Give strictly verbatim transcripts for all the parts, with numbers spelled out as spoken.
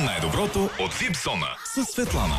Най-доброто от Випсона с Светлана.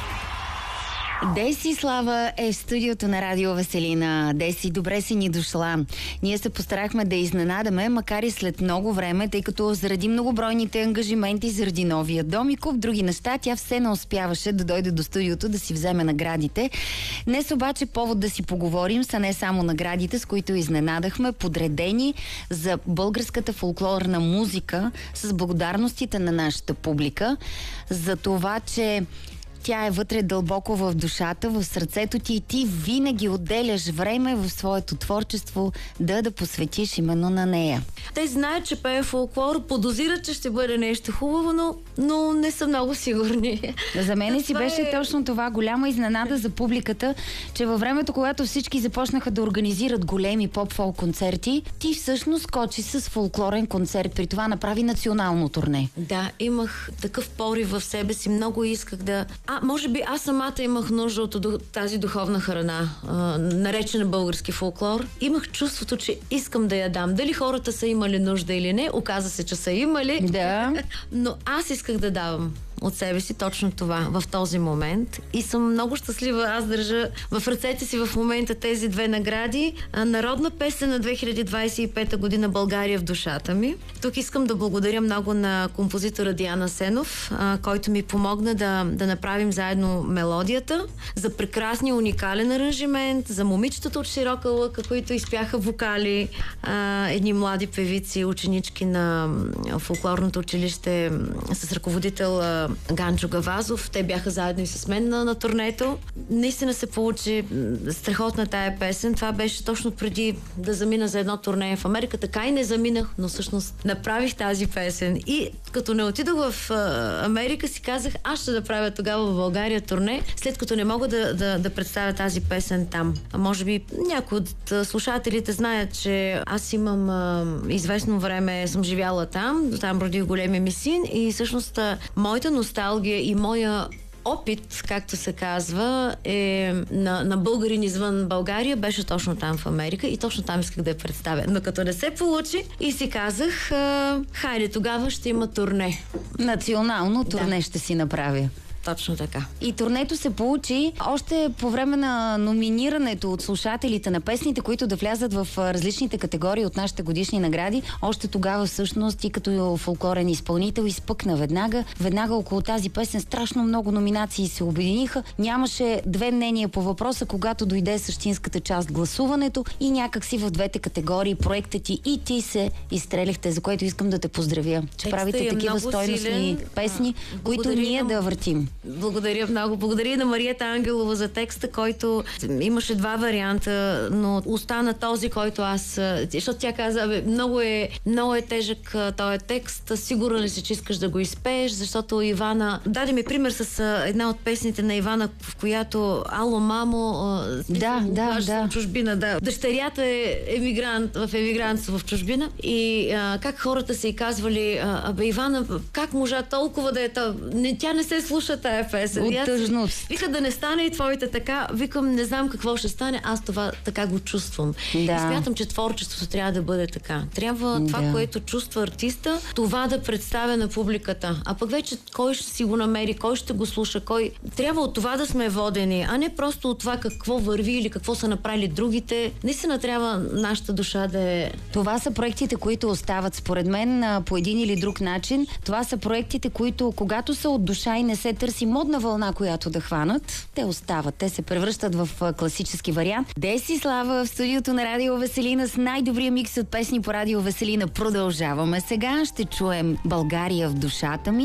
Деси Слава е в студиото на Радио Веселина. Деси, добре си ни дошла. Ние се постарахме да изненадаме, макар и след много време, тъй като заради многобройните ангажименти, заради новия дом и куп други неща, тя все не успяваше да дойде до студиото да си вземе наградите. Днес обаче повод да си поговорим са не само наградите, с които изненадахме, подредени за българската фолклорна музика с благодарностите на нашата публика, за това, че тя е вътре дълбоко в душата, в сърцето ти и ти винаги отделяш време в своето творчество да да посветиш именно на нея. Те знаят, че пее фолклор, подозират, че ще бъде нещо хубаво, но, но не са много сигурни. За мен си беше е... точно това голяма изненада за публиката, че във времето, когато всички започнаха да организират големи поп-фолк концерти, ти всъщност скочи с фолклорен концерт, при това направи национално турне. Да, имах такъв порив в себе си, много исках да... А, може би аз самата имах нужда от тази духовна храна, а, наречена български фолклор. Имах чувството, че искам да я дам. Дали хората са имали нужда или не, оказа се, че са имали. Да. Но аз исках да давам от себе си точно това в този момент и съм много щастлива. Аз държа в ръцете си в момента тези две награди. Народна песен на две хиляди двадесет и пета година "България в душата ми". Тук искам да благодаря много на композитора Диана Сенов, който ми помогна да, да направим заедно мелодията, за прекрасния уникален аранжимент, за момичетата от Широка лъка, които изпяха вокали, едни млади певици, ученички на фолклорното училище с ръководител Ганчо Гавазов. Те бяха заедно и с мен на, на турнето. Наистина се получи страхотна тая песен. Това беше точно преди да замина за едно турне в Америка. Така и не заминах, но всъщност направих тази песен. И като не отидох в а, Америка, си казах, аз ще да правя тогава в България турне, след като не мога да, да, да представя тази песен там. А може би някои от а, слушателите знаят, че аз имам а, известно време, съм живяла там. Там родих големия ми син и всъщност а, моята носталгия и моя опит, както се казва, е на, на българин извън България, беше точно там в Америка и точно там исках да я представя. Но като не се получи и си казах, а, хайде, тогава ще има турне. Национално турне да. ще си направя. Точно така. И турнето се получи още по време на номинирането от слушателите на песните, които да влязат в различните категории от нашите годишни награди. Още тогава всъщност и като фолклорен изпълнител изпъкна веднага. Веднага около тази песен страшно много номинации се обединиха. Нямаше две мнения по въпроса, когато дойде същинската част гласуването и някак си в двете категории проектът ти и ти се изстреляхте, за което искам да те поздравя, че Текстът правите е такива стойностни силен. песни, а, които ние на... да въртим. Благодаря много. Благодаря и на Мариета Ангелова за текста, който имаше два варианта, но остана този, който аз... Защото тя каза, бе, много е, много е тежък този текст, сигурна ли си, че искаш да го изпееш, защото Ивана... Даде ми пример с една от песните на Ивана, в която "Ало, мамо", да, да, да. чужбина, да. Дъщерята е емигрант, в емигрантство в чужбина и а, как хората са и казвали, абе, Ивана, как можа толкова да е... Не, тя не се слуша тая песен. От тъжност. Вика да не стане и твоите така. Викам, не знам какво ще стане, аз това така го чувствам. Да. И смятам, че творчеството трябва да бъде така. Трябва това, да. което чувства артиста, това да представя на публиката. А пък вече кой ще си го намери, кой ще го слуша, кой... Трябва от това да сме водени, а не просто от това какво върви или какво са направили другите. Наистина трябва нашата душа да е... Това са проектите, които остават според мен по един или друг начин. Това са проектите, които когато са от душа и не се търси модна вълна, която да хванат, те остават. Те се превръщат в класически вариант. Деси Слава в студиото на Радио Веселина с най-добрия микс от песни по Радио Веселина. Продължаваме сега. Ще чуем "България в душата ми".